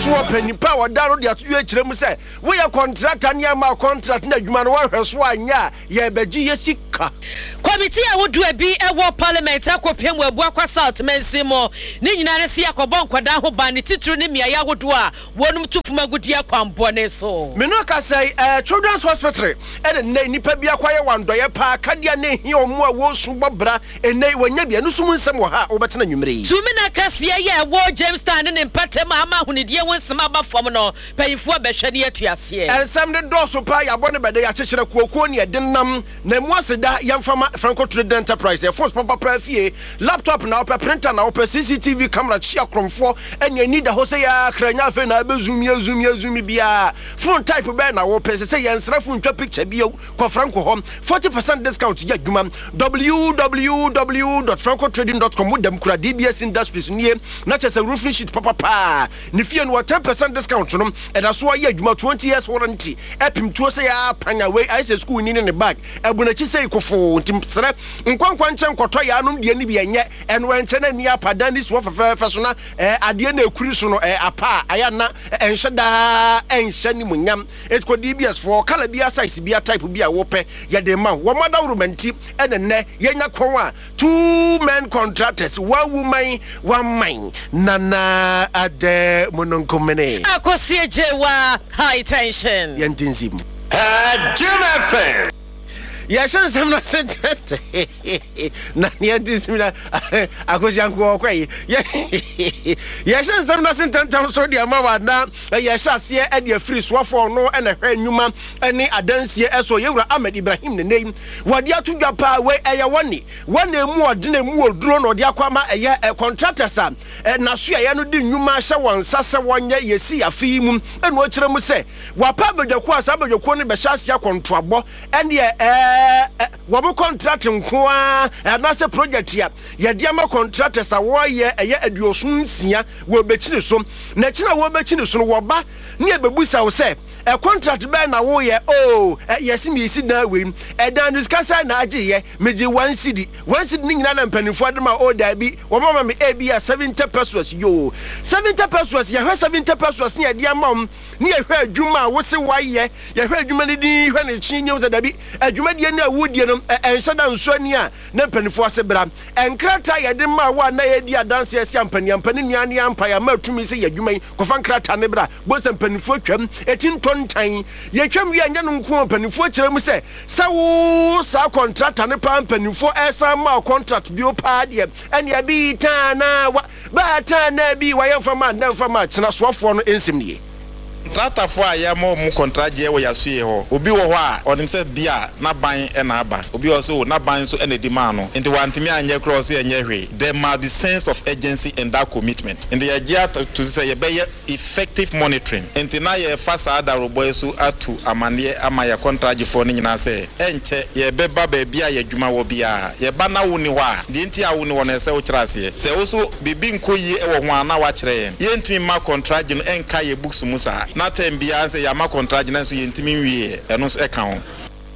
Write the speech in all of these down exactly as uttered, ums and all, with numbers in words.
so panipa wa da no de ato yekire mu say we ya contract anya ma contract na adwuma no wa hweso anya ye beji yesika committee a wodu abi ewo parliament akopiem abu akwa south mensimo ni nyina ne se akobon kwada ho ba ne titru ne mia ya wodu a wonum tufuma gudi akwambo ne so me no ka say eh children's hospital e ne nipa bi akwaye wandoye pa kadia ne hi omo a wo su bobra ene wanya bia no sum nsem wo ha obetena nwumre tumi na kase ye wo Jamestown ne mpatem ama hunidie wonsem aba fom no payifo abehwe ne atuase ensem de doso pa ya bone bede ya chechire kuokuo ne denam na mu aseda yamfama Franco Trade Enterprise force papa pa fie laptop na op printer na op C C T V camera chia kromfo enya ni da ho se ya kranya fe na be zoom ya zoom ya zoom bia phone type be na wo pese se yensrafu ntwa picture bia ko Franco home forty percent discount ya dwuma w w w dot franco trading dot com dem kura D B S Industries nie na chese roofing sheet papa pa ni fie no ten percent discount no e da so ya dwuma twenty years warranty epim tuo se ya panya we I say school ni ne bag ebunachi se ikofo ntim sere nkwankwa nchen kwoto ya anum de ni bia nye enwe nche na ni apada ni so fefe so na eh ade na ekuri so no eh apa aya na enhye da enhye ni munyam etko D B S for kala bia size bia type bia wo pe ye de ma wo mada urumenti enenne yenya kon a two men contractors one woman one man nana ade mononkomene akosie jewa high tension yentinzim uh Jim F M. Yes, I'm not sent. Nanya Akojanko Quay. Yes, I'm not sent to so dear Mama. Yes, I see at your free swap for no and a friend Newman, any Adansia as so you Ahmed Ibrahim the name. What you to your power way a one one day more dinner more drone or Diaquama a year a contractor son. And Nasia Yanu did Numasha one Sasa one year you see a film and what you say. What Papa the Quas about your corner Bashasia contrabo and yeah. Eh, wabo contract nkoa na se project ya ye diama contractors awo ye eye aduosun nsia wo bekire so na kina wo bekire so wo ba ne ebebusa wo se a contract be na wo ye oh yes me isi na we e dan discuss na age ye meji one city one city ni nyina na mpanifo adema o da bi wo mama me e bi seventy pesos yo seventy pesos ye seventy pesos ne diama ni ehwe adwuma wo se waye ye hwe adwuma ni din hwe ne chi nyem se da bi adwuma die na wudie no enhye da nso ani a na mpanifo asebra enkrata ye de ma wa na ye di adanse ese ampani ampani nia nia ampa ya matumi se ye adwuma yi kofa nkrata ne bra bo se mpanifo twam etin tontan ye twam wi anya no nko mpanifo kire mu se sa wo sa contractor ne pa mpanifo esa ma contract bi o pa de ene ya bi ta na wa ba ta na bi wa ye fama na fama chena soafo no ensim nie Trata for a yamo mu contract je wo yasue ho obi wo ho a onim se bia na ban e na aba obi also na ban so e na demand no enti wantimi anye cross e anye hwe there must be sense of urgency in that commitment and the idea to say ye be effective monitoring enti na ye fasada robo so atu amane ama ye contract for ni nyina se enche ye be ba ba bia ye dwuma wo bia ye ba na wo ni ho a de enti a wo ni wo na se wo kira se se wo so bibi nkoyi e wo ho ana wa kire ye ye ntimi ma contract no enka ye books musa na tembia se ya ma contract na so yentimi wie eno so eka ho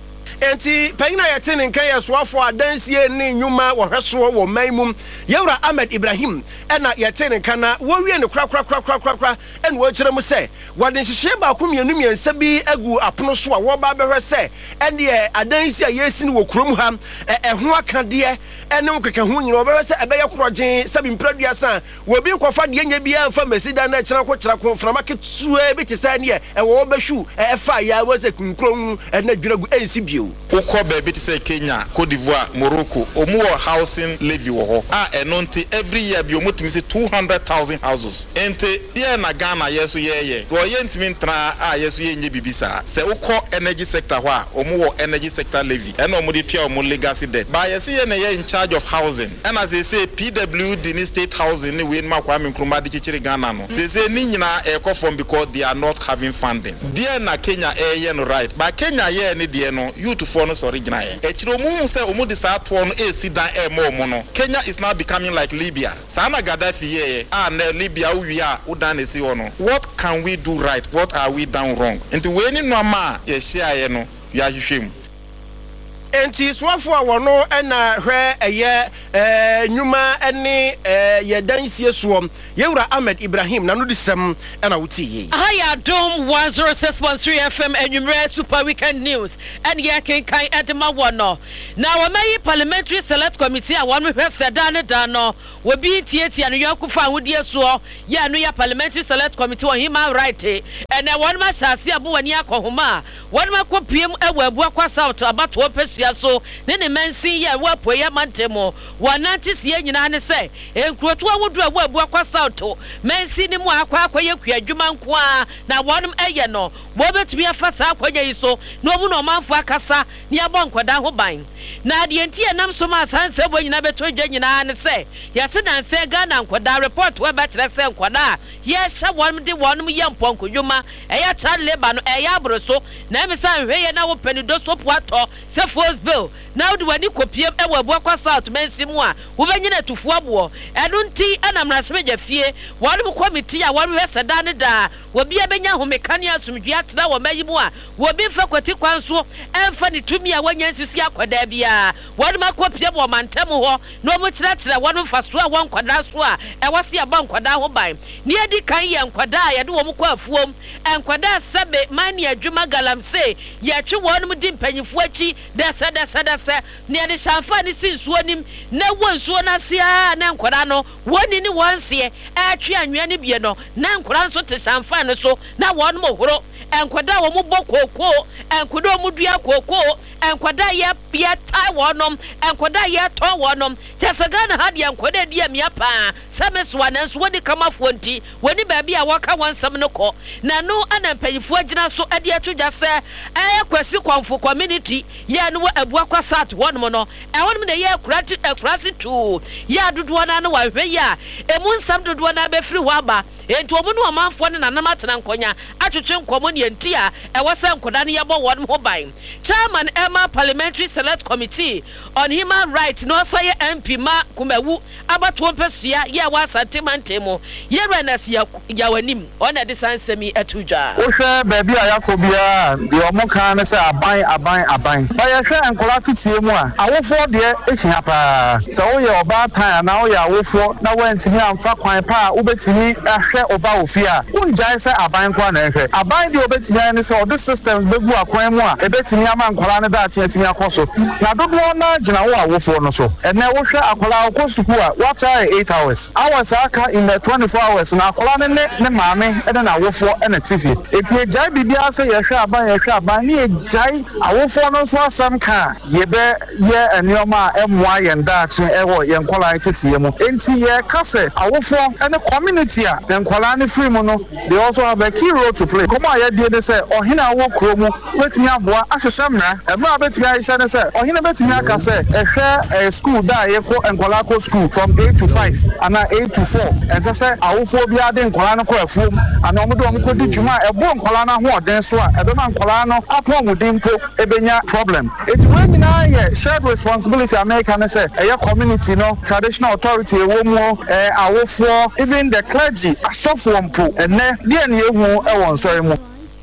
enti panyina yete ne nkan yesoafo adansie ne nyuma wo hweso wo manmum yewra Ahmed Ibrahim ena yete ne nkan na wo wie ne kra kra kra kra kra kra en wo kire mu se wode nhihye ba ko mienu miensa bi agu apono so a wo ba behwe se ene adansie a yesi ne wo krom ha eho akade ene nkeke ho nyina wo behwe se ebeye krogen sabi mpraduasa wo bi kofa de nya bia mfa masida na kira ko kira ko frama ketu e bi tisa ne e wo behwu e fa ya wo se kunkron ene dwiragu ensi bio ukọ baby to say Kenya, Cote d'Ivoire, Morocco, omu housing levy wo ho. Ah enonte every year bi omutimi say two hundred thousand houses. Ente ye na Ghana yeso ye ye. Go ye ntimi ntra ah yeso ye nye bibisa. Se ukọ energy sector ho a omu wo energy sector levy. E na omu de tua omu legacy debt. Ba yesi ye na ye in charge of housing. And as they say P W D ni state housing ni we ma kwa Nkrumah de chichiri Ghana no. They say ni nyina e ko from because they are not having funding. There na Kenya e ye no right. Ba Kenya ye ni de no you to for no original e chiro mu se omu de sa to no e si dan e mo mo no Kenya is now becoming like Libya sana Gaddafi ye ah na Libya wi a udan esi ho no what can we do right what are we done wrong nti we ni no ma ye share ye no ya hwehwem enti swafo a wono na hwe eye eh nyuma ene eh yedansie soom yewura Ahmed Ibrahim na no disem na wuti yi Aya Dom one oh six point three F M Enyumre Super Weekend News and ye ken kan edema wono na wo mai parliamentary select committee a won hwe seda ne da no wo bi tietia no yakufa ahudie so ya no ya parliamentary select committee on human right and won ma shase abo wani akohoma won ma kopiem ewa abu akwa south abato opesua so ne ne mansi ya wapo ya mantemo wananti sie nyina ne se enkroto awodu awu abu akwa south mansi ne mu akwa akwa yekua adwuma nko a na wonum eye no bo betumi afasa akwanya yi so no mu no manfo akasa ne abon nkoda ho ban na de enti enam so ma sanse bo nyina beto dwa nyina ne se yase dan se Ghana nkoda report we betre se nkoda ye hye wonum de wonum ye mponko dwuma eya child labor no eya abroso na emisa hweye na wo panido so poato se force bill na wo wani kopiem e wa buakwa south mensimu a wo benyina tufu abo enu nti anamraseme fie wonum committee a wonum hweseda ne da wo bia benya homekania asumdua atena wo mayimu a wo bi fa kwati kwanso emfa ne tumi a wanya nsisi akoda bia wonum akopiem wo mantem ho no mo kira kira wonum faso a won kwada so a e wase aba nkwada ho ban ne edi kan ye nkwada a ye de wo mo kwa afuom enkwada sebe mani adwuma galamse ye twe wonum di mpanyifo achi desa desa desa ne de shamfa ne sinsuo nim na wonsuo na sia na nkwada no woni ni wonse e twe anwea ne bie no na nkwada nso te shamfa ne so na wonum ohoro enkwada wo mo bokoko enkwada mo dua kokoko enkwada ye ye tai wonom enkwada ye to wonom tesaga na hade enkwada dia mia pa semeswa na nso woni kamafo nti woni ba bia waka wansam ne ko na no ana mpanyifo agina so ade atwja se eh kwasi kwamfo community ye no abuakwa sat wonom no e wonom na ye kurati akurasi tu ya dodo na na wahwe ya emu nsam dodo na be firi ho aba enti omu no amanfo ne nanam atena nkonya atwetwe nkomo ne enti a e wasa nkoda ne yebo wonom ho ban chairman Emma Parliamentary Select Committee on Human Rights no say M P ma kumawu abato mpesua ye wasa temantemo ye renas ya yawanim ona de sansemi atujwa wo hwe ba bia yakobia de omo kan ne say aban aban aban ba ye hwe enkola titie mu a awofo de ehia pa so wo ye oba tan na wo ye awofo na wantimi amfa kwan pa ubetimi ahwe oba ofia unjai say aban kwa na ehwe aban de obetimi ne say the system bebu akwan mu a ebetimi ama nkola ne da tiatimi akoso na dodo na gina wo awofo no so ene wo hwe akola akosuku a what are eight hours hours aka in the twenty-four hours na akola ne ne maame ede na awofo ene tifi eti ejai bibia say ye hwe aban ye hwe aban ni ejai awofo no so asam ka ye be ye enioma emwa ye ndache ewo ye nkola titie mu enti ye kase awofo ene community a the nkola ne free mu no they also have a key role to play komo aye die de say ohina wo kromu wetimi aboa ahyehyemra emra betimi ahyehyɛ ne say ohina betimi aka say ehwe school da ye ko nkola ko school from eight to five and eight to four and say awofo bia de nkola no ko afuom ana omo de omo ko di dwuma ebo nkola na ho oden so a ebe ma nkola no apo mudimpo ebenya problem it when na ye shared responsibility America ne say eye community no traditional authority ewo mu eh awofo even the clergy asofo mpo ene de ne ehu e won sori mu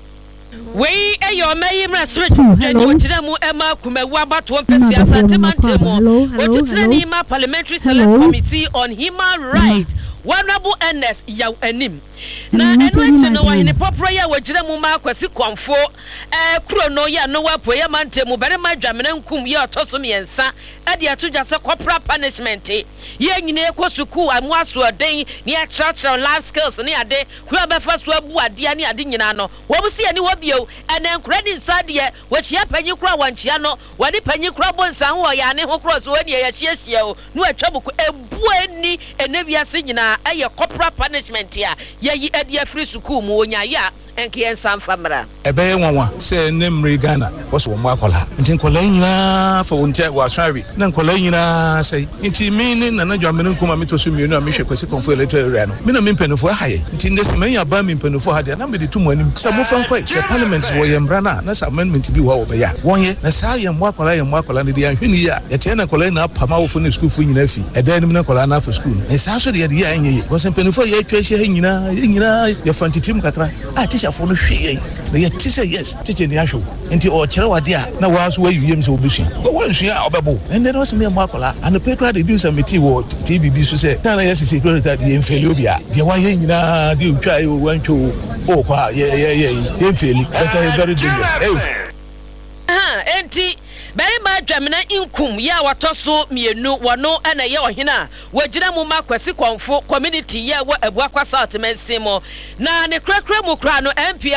we eyo mayi mrasre twani wotira mu ema kumawu abato mpesi asante mantemo wotira ni ma Parliamentary Select Committee on Human Rights Honorable N S yaw anim na enweche no wahine popro ya wajira mu ma kwasi kwamfo eh kuro no ya no wapo ya mantemu bere ma dwamena nkum ya otoso miensa ade atudwa se corporal punishment ye nyine ekosuku amu aso den ne extra life skills ne ade ku abefa so abu ade ne ade nyina no wo busi ani wo bio enen credit sade wo hia panyi kura wanchia no wade panyi kura bonsan wo ya ne ho cross wo ne ya hia o no atwabuku ebu ani enebiase nyina aye corporal punishment ya ye ade afri suku mu onya ya enke ensam famra ebe yenwa se nemri Ghana woso wo makola ntin kola nyina fa wonte wa swawi na kola nyina sei nti mi ni na na dwamene nkuma metoso mienu a mehwe kwesi konfo electoral area no mi na mimpenufo haye nti ndesi manya ba mimpenufo hade na me de tumu anim se mo fan kwai se parliament wo yemra na na sa amendment bi wo wo ya wonye na sa ye mo akola ye mo akola ne de ahwini ya ye te na kola na pama wo fo na school fo nyina fi eda nim na kola na fa school na sa so de ye de ya enye ye wo se mpenufo ye atwa hye nyina nyina ye fantitim kakra a for no hwe na ye ti say yes teacher ni ahwo nti o kire wade a na wa so wayu yem se obesua but wan hwe a obebo and then was me mo akola and the paper dey do some meeting wo T B B so say na na yes security that ye mfeli obi a de wa ye nyina de otwa ye wantwo o kwa ye ye ye ye mfeli that is very dangerous ah enti Bari ma dwamena inkum ya watoso mienu wano ana ye ohina wagina mu makwasi konfo community ya wa abuakwa south mensimo na ne krakra mu kra no M P